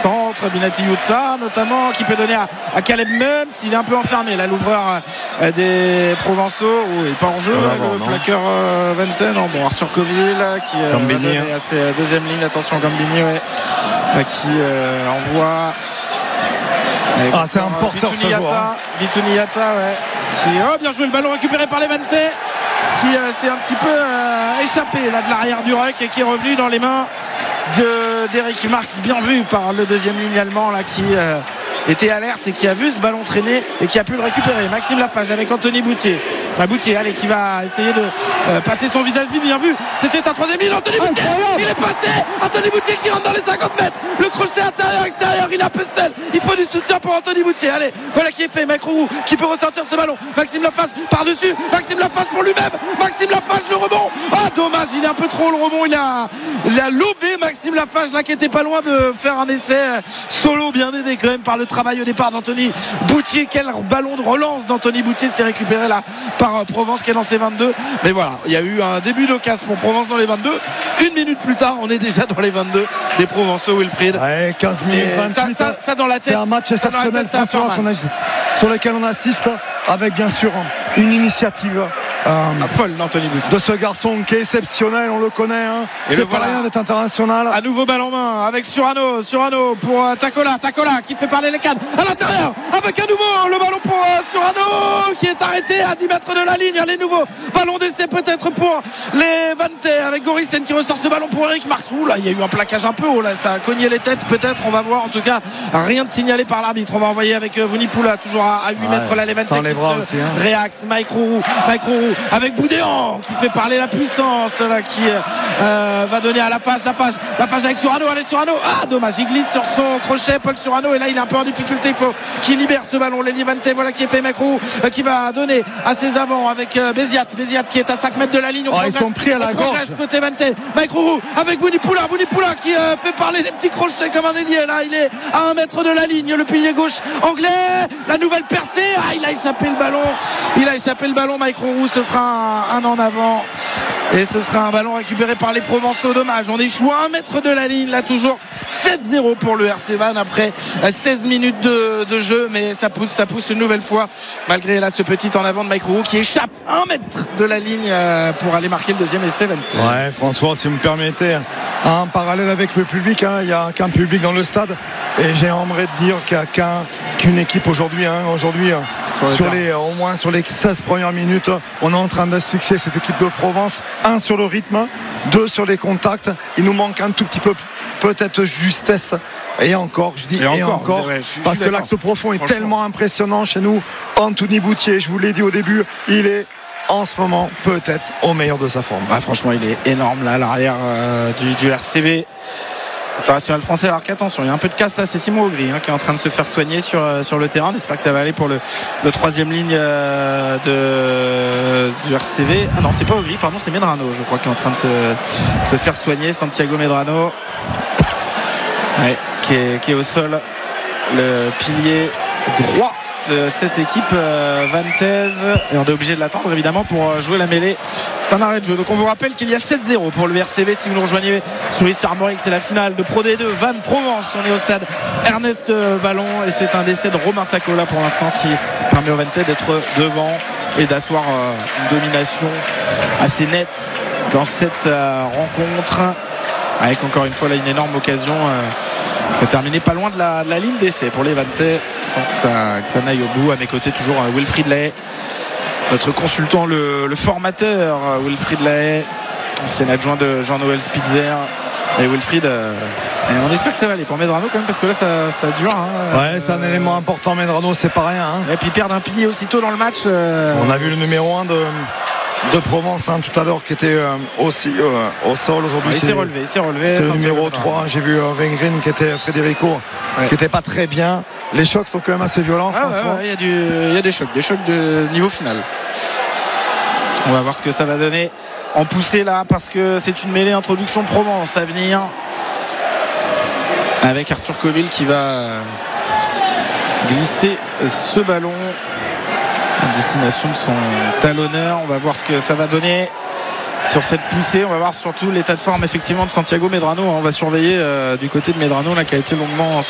centre. Binati Yuta notamment qui peut donner à Caleb, même s'il est un peu enfermé là, l'ouvreur des Provençaux. Il n'est pas en jeu le plaqueur Vente. Non, bon, Arthur Coville qui va donner à ses deuxième ligne. Attention, Gambini qui envoie. C'est un porteur ce joueur. Bitouni Yata bien joué, le ballon récupéré par les Vente qui s'est un petit peu échappé là de l'arrière du ruck et qui est revenu dans les mains d'Eric Marx, bien vu par le deuxième ligne allemand là, qui était alerte et qui a vu ce ballon traîner et qui a pu le récupérer. Maxime Lafage avec Anthony Boutier. Boutier, allez, qui va essayer de passer son vis-à-vis, bien vu. C'était un troisième ligne, Anthony Boutier, il est passé. Anthony Boutier qui rentre dans les 50 mètres. Le crochet intérieur-extérieur, il est un peu seul. Il faut du soutien pour Anthony Boutier. Allez, voilà qui est fait. Mike Roux qui peut ressortir ce ballon. Maxime Lafage par-dessus. Maxime Lafage pour lui-même. Maxime Lafage, le rebond. Dommage, il est un peu trop le rebond. Il a lobé Maxime Lafage là, qui était pas loin de faire un essai solo, bien aidé quand même par le travail au départ d'Anthony Boutier. Quel ballon de relance d'Anthony Boutier, s'est récupéré là par Provence qui est dans ses 22. Mais voilà, il y a eu un début d'occasion pour Provence dans les 22. Une minute plus tard, on est déjà dans les 22 des Provençaux, Wilfried. 15 minutes 28. Ça dans la tête. C'est un match exceptionnel, François, sur lequel on assiste avec bien sûr une initiative folle d'Anthony Boutier, de ce garçon qui est exceptionnel, on le connaît et c'est pas rien d'être international. À nouveau ballon main avec Surano pour Takola qui fait parler les cannes à l'intérieur avec à nouveau le ballon pour Surano qui est arrêté à 10 mètres de la ligne. Les nouveaux ballons d'essai peut-être pour les Vente avec Gorissen qui ressort ce ballon pour Eric Marx. Là il y a eu un plaquage un peu haut là, ça a cogné les têtes peut-être, on va voir. En tout cas rien de signalé par l'arbitre. On va envoyer avec Vunipoula toujours à 8 mètres là, les Vente qui se réaxe. Mike Roux avec Boudéan qui fait parler la puissance là, qui va donner à Lafage avec Surano. Allez Surano, dommage, il glisse sur son crochet Paul Surano et là il est un peu en difficulté, il faut qu'il libère ce ballon. L'Elie Vente, voilà qui est fait. Mike Roux qui va donner à ses avants avec Béziat qui est à 5 mètres de la ligne. Ils sont pris à la gorge côté Vente. Mike Roux avec Vunipoula qui fait parler les petits crochets comme un ailier là, il est à 1 mètre de la ligne, le pilier gauche anglais. La nouvelle percée, il a échappé le ballon Mike Roux. Ce sera un en avant et ce sera un ballon récupéré par les Provençaux. Dommage, on échoue à 1 mètre de la ligne là, toujours 7-0 pour le RC Vannes après 16 minutes de jeu, mais ça pousse une nouvelle fois malgré là ce petit en avant de Mike Roux qui échappe à 1 mètre de la ligne pour aller marquer le deuxième essai. François, si vous me permettez, en parallèle avec le public, il n'y a qu'un public dans le stade et j'aimerais dire qu'il n'y a qu'une équipe aujourd'hui au moins sur les 16 premières minutes, on est en train d'asphyxier cette équipe de Provence. 1 sur le rythme, 2 sur les contacts. Il nous manque un tout petit peu peut-être justesse. Et encore, je dis et encore parce que l'axe profond est tellement impressionnant chez nous. Anthony Boutier, je vous l'ai dit au début, il est en ce moment peut-être au meilleur de sa forme. Franchement, il est énorme là, l'arrière du RCV international français. Alors qu'attention, il y a un peu de casse là, c'est Simon Augry qui est en train de se faire soigner sur le terrain. On espère que ça va aller pour le troisième ligne du RCV. Non, c'est pas Augry, pardon, c'est Medrano, je crois, qui est en train de se faire soigner. Santiago Medrano qui est au sol, le pilier droit de cette équipe vantaise, et on est obligé de l'attendre évidemment pour jouer la mêlée. C'est un arrêt de jeu, donc on vous rappelle qu'il y a 7-0 pour le RCV si vous nous rejoignez sur ici Armorique. C'est la finale de Pro D2 Vannes Provence. On est au stade Ernest Vallon et c'est un décès de Romain Takola pour l'instant qui permet au Vantais d'être devant et d'asseoir une domination assez nette dans cette rencontre, avec encore une fois là une énorme occasion qui a terminé pas loin de la ligne d'essai pour les Vantais sans que ça n'aille au bout. À mes côtés toujours Wilfried Lahaye, notre consultant, le formateur Wilfried Lahaye, ancien adjoint de Jean-Noël Spitzer. Et Wilfried, on espère que ça va aller pour Medrano quand même, parce que là ça dure c'est un élément important. Medrano, c'est pas rien et puis perdre un pilier aussitôt dans le match. On a vu le numéro 1 de Provence tout à l'heure qui était aussi au sol aujourd'hui. Il s'est relevé. C'est le numéro 3. J'ai vu Wengrin qui était Federico qui était pas très bien. Les chocs sont quand même assez violents. Il y a des chocs de niveau final. On va voir ce que ça va donner en poussée là, parce que c'est une mêlée introduction Provence à venir avec Arthur Coville qui va glisser ce ballon à destination de son talonneur. On va voir ce que ça va donner sur cette poussée. On va voir surtout l'état de forme effectivement de Santiago Medrano. On va surveiller du côté de Medrano là, qui a été longuement